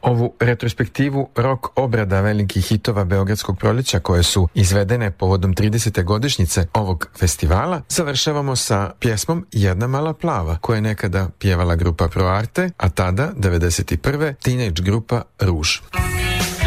Ovu retrospektivu rock obrada velikih hitova Beogradskog proleća koje su izvedene povodom 30. godišnjice ovog festivala završavamo sa pjesmom Jedna mala plava koje je nekada pjevala grupa Pro Arte, a tada, 91. teenage grupa Ruž.